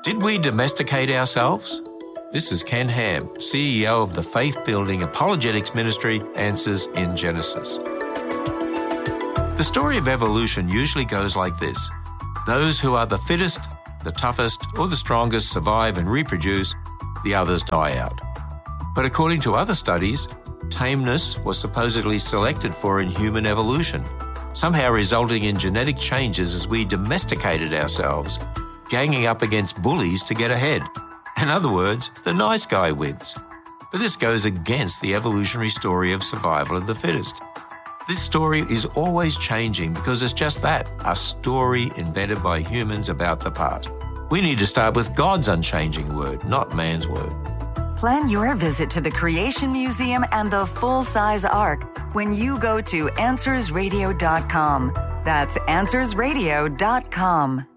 Did we domesticate ourselves? This is Ken Ham, CEO of the faith-building apologetics ministry Answers in Genesis. The story of evolution usually goes like this. Those who are the fittest, the toughest, or the strongest survive and reproduce, the others die out. But according to other studies, tameness was supposedly selected for in human evolution, somehow resulting in genetic changes as we domesticated ourselves, ganging up against bullies to get ahead. In other words, the nice guy wins. But this goes against the evolutionary story of survival of the fittest. This story is always changing because it's just that, a story invented by humans about the past. We need to start with God's unchanging word, not man's word. Plan your visit to the Creation Museum and the full-size Ark when you go to AnswersRadio.com. That's AnswersRadio.com.